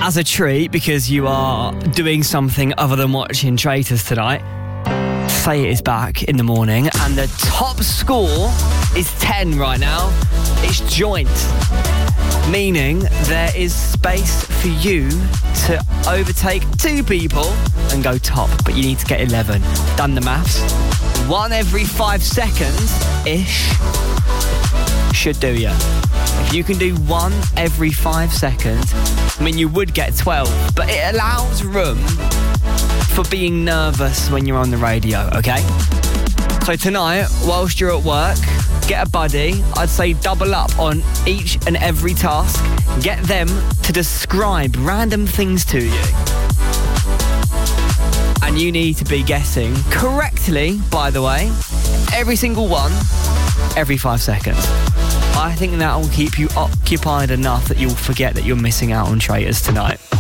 as a treat, because you are doing something other than watching Traitors tonight, Say It is back in the morning, and the top score is 10 right now. It's joint, meaning there is space for you to overtake 2 people and go top, but you need to get 11. Done the maths. 1 every 5 seconds-ish should do you. If you can do 1 every 5 seconds, I mean, you would get 12, but it allows room for being nervous when you're on the radio, okay? So tonight, whilst you're at work, get a buddy. I'd say double up on each and every task. Get them to describe random things to you. And you need to be guessing correctly, by the way, every single one, every 5 seconds. I think that will keep you occupied enough that you'll forget that you're missing out on Traitors tonight.